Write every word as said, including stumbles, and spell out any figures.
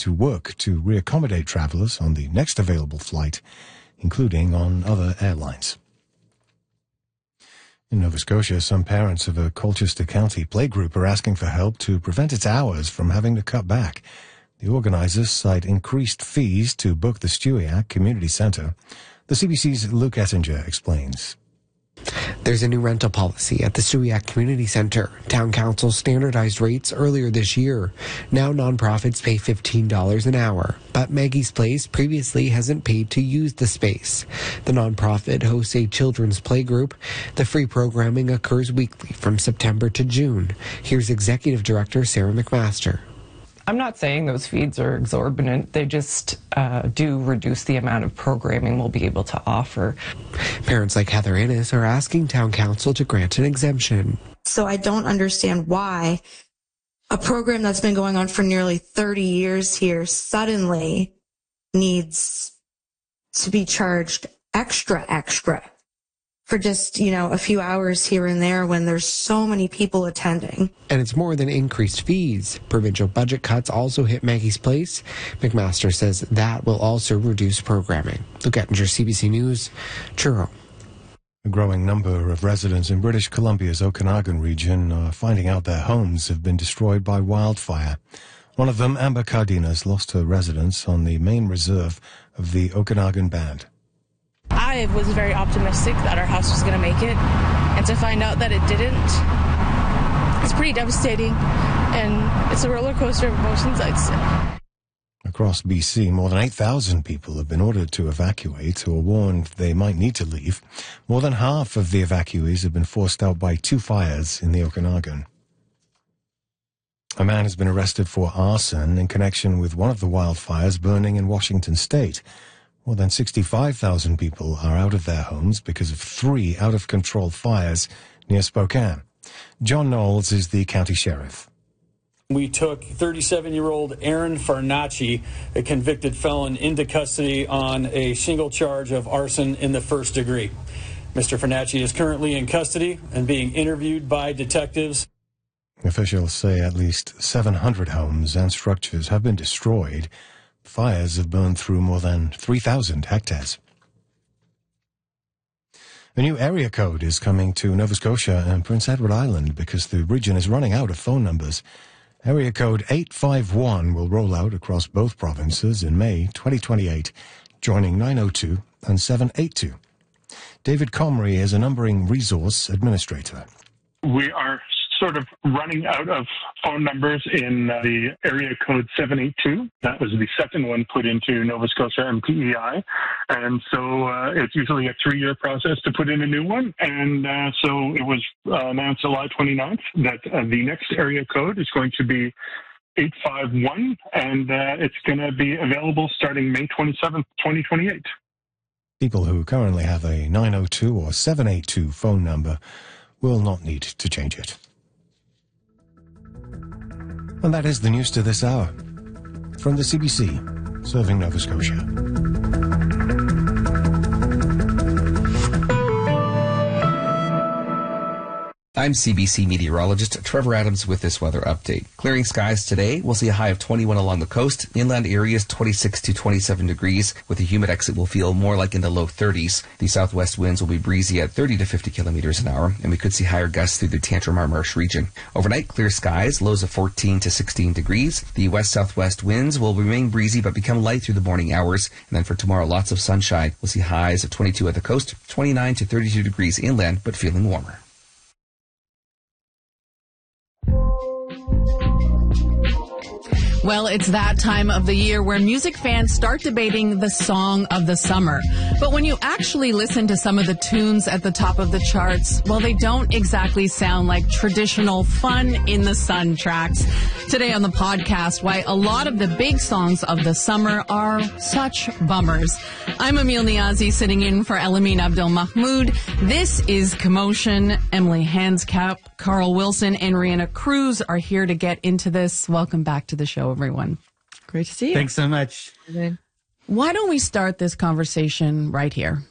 to work to reaccommodate travelers on the next available flight, including on other airlines. In Nova Scotia, some parents of a Colchester County playgroup are asking for help to prevent its hours from having to cut back. The organizers cite increased fees to book the Stewiacke Community Centre. The C B C's Luke Ettinger explains. There's a new rental policy at the Stewiacke Community Centre. Town Council standardized rates earlier this year. Now nonprofits pay fifteen dollars an hour, but Maggie's Place previously hasn't paid to use the space. The nonprofit hosts a children's playgroup. The free programming occurs weekly from September to June. Here's Executive Director Sarah McMaster. I'm not saying those fees are exorbitant. They just uh, do reduce the amount of programming we'll be able to offer. Parents like Heather Innes are asking Town Council to grant an exemption. So I don't understand why a program that's been going on for nearly thirty years here suddenly needs to be charged extra, extra for just, you know, a few hours here and there when there's so many people attending. And it's more than increased fees. Provincial budget cuts also hit Maggie's Place. McMaster says that will also reduce programming. Luke Ettinger, C B C News, Truro. A growing number of residents in British Columbia's Okanagan region are finding out their homes have been destroyed by wildfire. One of them, Amber Cardenas, lost her residence on the main reserve of the Okanagan Band. I was very optimistic that our house was going to make it, and to find out that it didn't, it's pretty devastating, and it's a roller coaster of emotions, I'd say. Across B C, more than eight thousand people have been ordered to evacuate or warned they might need to leave. More than half of the evacuees have been forced out by two fires in the Okanagan. A man has been arrested for arson in connection with one of the wildfires burning in Washington state. More than sixty-five thousand people are out of their homes because of three out-of-control fires near Spokane. John Knowles is the county sheriff. We took thirty-seven-year-old Aaron Farnacci, a convicted felon, into custody on a single charge of arson in the first degree. Mister Farnacci is currently in custody and being interviewed by detectives. Officials say at least seven hundred homes and structures have been destroyed. Fires have burned through more than three thousand hectares. A new area code is coming to Nova Scotia and Prince Edward Island because the region is running out of phone numbers. Area code eight five one will roll out across both provinces in May twenty twenty-eight, joining nine oh two and seven eight two. David Comrie is a numbering resource administrator. We are sort of running out of phone numbers in uh, the area code seven eight two. That was the second one put into Nova Scotia M P E I. And so uh, it's usually a three-year process to put in a new one. And uh, so it was uh, announced July twenty-ninth that uh, the next area code is going to be eight five one, and uh, it's going to be available starting May twenty-seventh, twenty twenty-eight. People who currently have a nine oh two or seven eight two phone number will not need to change it. And that is the news to this hour. From the C B C, serving Nova Scotia. I'm C B C meteorologist Trevor Adams with this weather update. Clearing skies today. We'll see a high of twenty-one along the coast. Inland areas twenty-six to twenty-seven degrees. With a humid exit, we'll feel more like in the low thirties. The southwest winds will be breezy at thirty to fifty kilometers an hour, and we could see higher gusts through the Tantramar Marsh region. Overnight, clear skies, lows of fourteen to sixteen degrees. The west-southwest winds will remain breezy but become light through the morning hours. And then for tomorrow, lots of sunshine. We'll see highs of twenty-two at the coast, twenty-nine to thirty-two degrees inland, but feeling warmer. Well, it's that time of the year where music fans start debating the song of the summer. But when you actually listen to some of the tunes at the top of the charts, well, they don't exactly sound like traditional fun in the sun tracks. Today on the podcast, why a lot of the big songs of the summer are such bummers. I'm Emil Niazi, sitting in for Elamin Abdel Mahmoud. This is Commotion. Emily Hanscap, Carl Wilson, and Rihanna Cruz are here to get into this. Welcome back to the show, everyone. Great to see you. Thanks so much. Why don't we start this conversation right here?